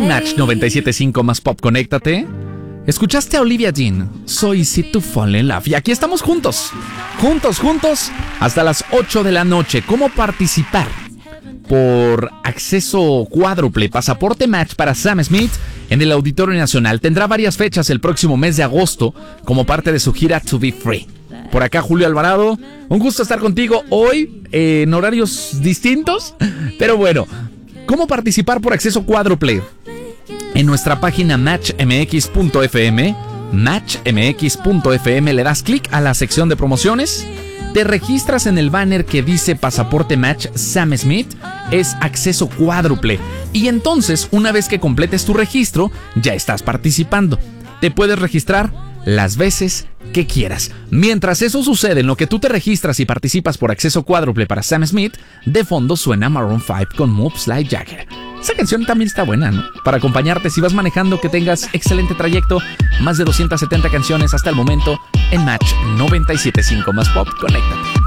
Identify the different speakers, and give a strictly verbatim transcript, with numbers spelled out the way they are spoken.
Speaker 1: En Match noventa y siete punto cinco más Pop, conéctate. Escuchaste a Olivia Dean, So Easy to Fall in Love. Y aquí estamos juntos, juntos, juntos, hasta las ocho de la noche. ¿Cómo participar? Por acceso cuádruple, pasaporte Match para Sam Smith en el Auditorio Nacional. Tendrá varias fechas el próximo mes de agosto como parte de su gira To Be Free. Por acá Julio Alvarado, un gusto estar contigo hoy eh, en horarios distintos, pero bueno, ¿cómo participar por acceso cuádruple? En nuestra página match m x punto f m, match m x punto f m, le das clic a la sección de promociones, te registras en el banner que dice Pasaporte Match Sam Smith, es acceso cuádruple, y entonces una vez que completes tu registro, ya estás participando. Te puedes registrar las veces que quieras. Mientras eso sucede, en lo que tú te registras y participas por acceso cuádruple para Sam Smith, de fondo suena Maroon cinco con Moves Like Jagger. Esa canción también está buena, ¿no? Para acompañarte si vas manejando, que tengas excelente trayecto. Más de doscientas setenta canciones hasta el momento en Match noventa y siete punto cinco más Pop. Conéctate.